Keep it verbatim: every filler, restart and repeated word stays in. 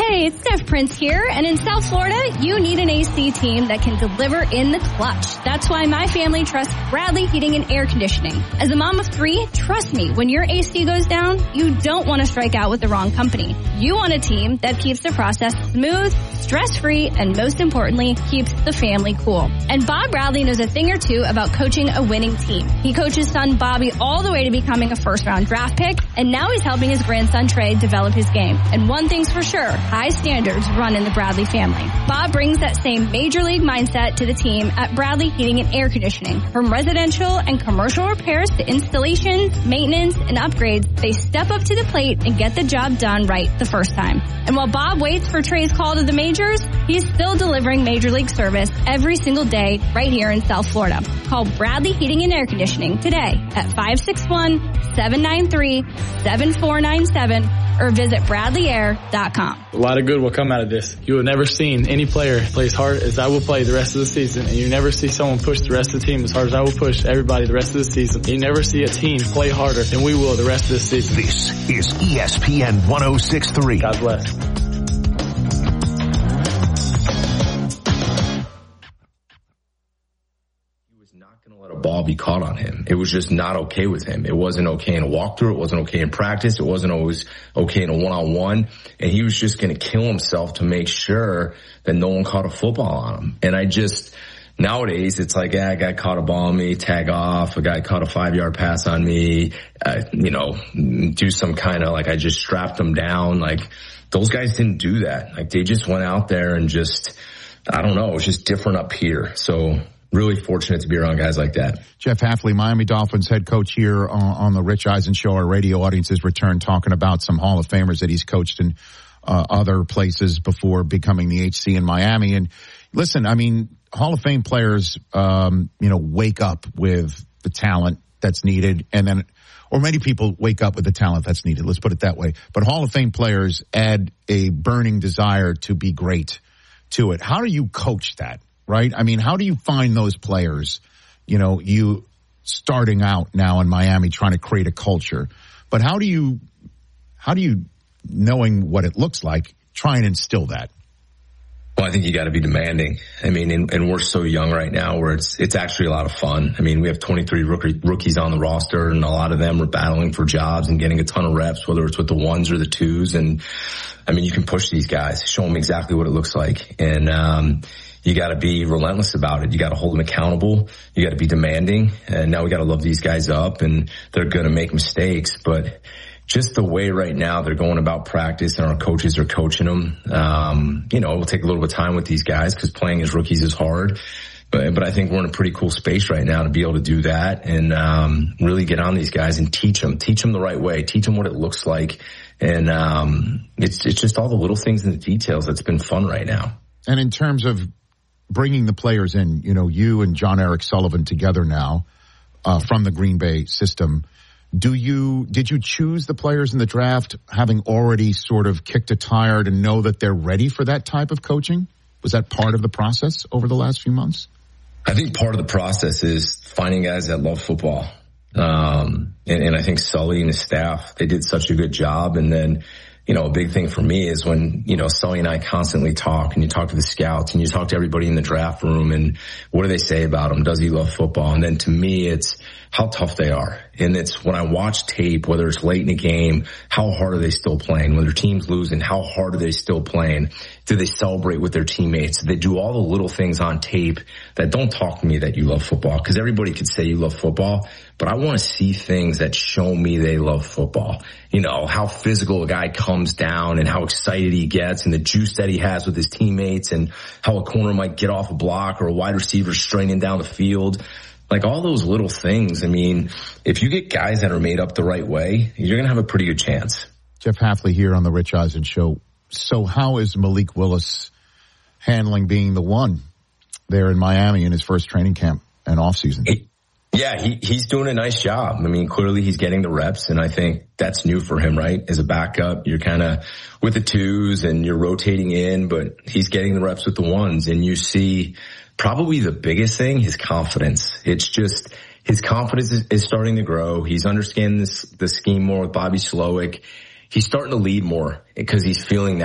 Hey, it's Steph Prince here, and in South Florida, you need an A C team that can deliver in the clutch. That's why my family trusts Bradley Heating and Air Conditioning. As a mom of three, trust me, when your A C goes down, you don't want to strike out with the wrong company. You want a team that keeps the process smooth, stress-free, and most importantly, keeps the family cool. And Bob Bradley knows a thing or two about coaching a winning team. He coached his son Bobby all the way to becoming a first-round draft pick, and now he's helping his grandson Trey develop his game. And one thing's for sure, high standards run in the Bradley family. Bob brings that same major league mindset to the team at Bradley Heating and Air Conditioning. From residential and commercial repairs to installations, maintenance, and upgrades, they step up to the plate and get the job done right the first time. And while Bob waits for Trey's call to the majors, he's still delivering major league service every single day right here in South Florida. Call Bradley Heating and Air Conditioning today at five six one, seven nine three, seven four nine seven or visit bradley air dot com. A lot of good will come out of this. You have never seen any player play as hard as I will play the rest of the season, and you never see someone push the rest of the team as hard as I will push everybody the rest of the season. You never see a team play harder than we will the rest of the season. This is E S P N one oh six point three. God bless. Let a ball be caught on him. It was just not okay with him. It wasn't okay in a walkthrough. It wasn't okay in practice. It wasn't always okay in a one-on-one. And he was just going to kill himself to make sure that no one caught a football on him. And I just, nowadays, it's like, yeah, a guy caught a ball on me, tag off. A guy caught a five-yard pass on me, uh, you know, do some kind of like I just strapped him down. Like those guys didn't do that. Like they just went out there and just, I don't know, it was just different up here. So really fortunate to be around guys like that. Jeff Hafley, Miami Dolphins head coach here on, on the Rich Eisen Show. Our radio audience has returned talking about some Hall of Famers that he's coached in uh, other places before becoming the H C in Miami. And listen, I mean, Hall of Fame players, um, you know, wake up with the talent that's needed, and then, or many people wake up with the talent that's needed. Let's put it that way. But Hall of Fame players add a burning desire to be great to it. How do you coach that? Right? I mean, how do you find those players, you know, you starting out now in Miami trying to create a culture, but how do you, how do you, knowing what it looks like, try and instill that? Well, I think you got to be demanding. I mean, and, and we're so young right now where it's, it's actually a lot of fun. I mean, we have twenty-three rookie, rookies on the roster, and a lot of them are battling for jobs and getting a ton of reps, whether it's with the ones or the twos. And I mean, you can push these guys, show them exactly what it looks like. And, um, you got to be relentless about it. You got to hold them accountable. You got to be demanding. And now we got to love these guys up, and they're going to make mistakes. But just the way right now they're going about practice and our coaches are coaching them, um, you know, it will take a little bit of time with these guys because playing as rookies is hard. But, but I think we're in a pretty cool space right now to be able to do that and um, really get on these guys and teach them, teach them the right way, teach them what it looks like. And um, it's it's just all the little things and the details that's been fun right now. And in terms of bringing the players in, you know, you and John Eric Sullivan together now uh, from the Green Bay system, do you, did you choose the players in the draft having already sort of kicked a tire to know that they're ready for that type of coaching? Was that part of the process over the last few months? I think part of the process is finding guys that love football. Um, and, and I think Sully and his staff, they did such a good job. And then, you know, a big thing for me is when, you know, Sully and I constantly talk, and you talk to the scouts and you talk to everybody in the draft room, and what do they say about him? Does he love football? And then to me, it's how tough they are. And it's when I watch tape, whether it's late in a game, how hard are they still playing? When their team's losing, how hard are they still playing? Do they celebrate with their teammates? Do they do all the little things on tape that don't talk to me that you love football? Because everybody could say you love football, but I want to see things that show me they love football. You know, how physical a guy comes down and how excited he gets and the juice that he has with his teammates, and how a corner might get off a block or a wide receiver straining down the field. Like all those little things. I mean, if you get guys that are made up the right way, you're going to have a pretty good chance. Jeff Hafley here on the Rich Eisen Show. So how is Malik Willis handling being the one there in Miami in his first training camp and offseason? He, yeah, he, he's doing a nice job. I mean, clearly he's getting the reps, and I think that's new for him, right? As a backup, you're kind of with the twos and you're rotating in, but he's getting the reps with the ones, and you see probably the biggest thing, his confidence. It's just his confidence is, is starting to grow. He's understanding this, the scheme more with Bobby Slowick. He's starting to lead more because he's feeling that